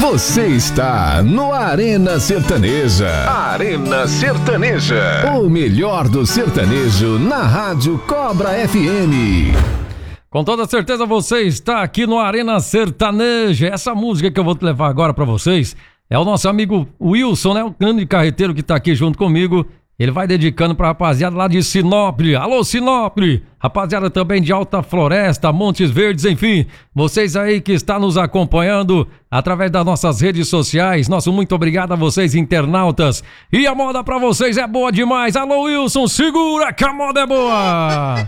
Você está no Arena Sertaneja. Arena Sertaneja. O melhor do sertanejo na Rádio Cobra FM. Com toda certeza você está aqui no Arena Sertaneja. Essa música que eu vou te levar agora para vocês é o nosso amigo Wilson, né? O grande carreteiro que tá aqui junto comigo. Ele vai dedicando pra rapaziada lá de Sinop. Alô, Sinop! Rapaziada também de Alta Floresta, Montes Verdes, enfim. Vocês aí que estão nos acompanhando através das nossas redes sociais. Nosso muito obrigado a vocês, internautas. E a moda pra vocês é boa demais. Alô, Wilson, segura que a moda é boa!